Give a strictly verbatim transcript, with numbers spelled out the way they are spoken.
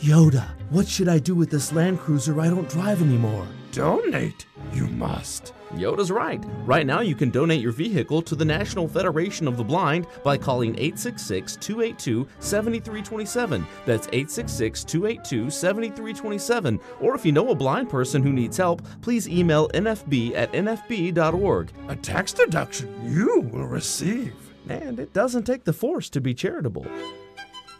Yoda, what should I do with this Land Cruiser I don't drive anymore? Donate, you must. Yoda's right. Right now you can donate your vehicle to the National Federation of the Blind by calling eight six six, two eight two, seven three two seven. That's eight six six, two eight two, seven three two seven. Or if you know a blind person who needs help, please email n f b at n f b dot org. A tax deduction you will receive. And it doesn't take the force to be charitable.